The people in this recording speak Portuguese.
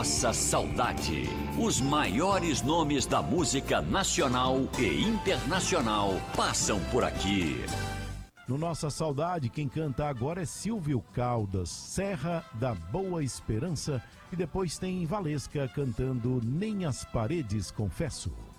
Nossa Saudade. Os maiores nomes da música nacional e internacional passam por aqui. No Nossa Saudade, quem canta agora é Silvio Caldas, Serra da Boa Esperança, e depois tem Valesca cantando Nem as Paredes Confesso.